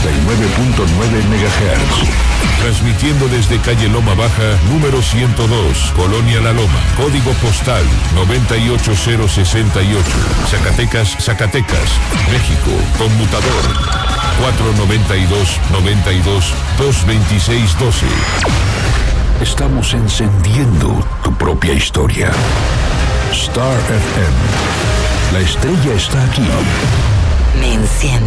MHz. Transmitiendo desde calle Loma Baja, número 102, Colonia La Loma, código postal 98068, Zacatecas, Zacatecas, México, conmutador 492-92-226-12. Estamos encendiendo tu propia historia. Star FM. La estrella está aquí. Me enciende.